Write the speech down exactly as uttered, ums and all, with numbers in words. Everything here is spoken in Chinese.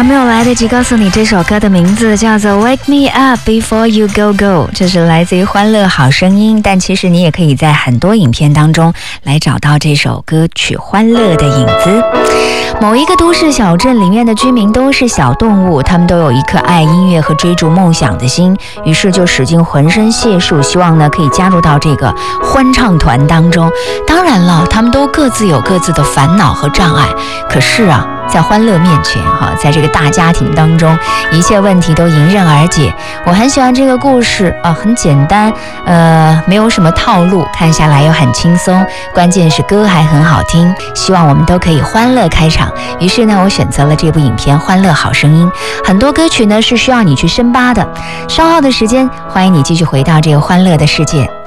还没有来得及告诉你这首歌的名字，叫做 Wake Me Up Before You Go Go， 这是来自于欢乐好声音，但其实你也可以在很多影片当中来找到这首歌曲欢乐的影子。某一个都市小镇里面的居民都是小动物，他们都有一颗爱音乐和追逐梦想的心，于是就使尽浑身解数，希望呢可以加入到这个欢唱团当中。当然了，他们都各自有各自的烦恼和障碍，可是啊在欢乐面前哈，在这个大家庭当中，一切问题都迎刃而解。我很喜欢这个故事啊，很简单，呃，没有什么套路，看下来又很轻松，关键是歌还很好听。希望我们都可以欢乐开场。于是呢，我选择了这部影片《欢乐好声音》。很多歌曲呢是需要你去深扒的。稍后的时间，欢迎你继续回到这个欢乐的世界。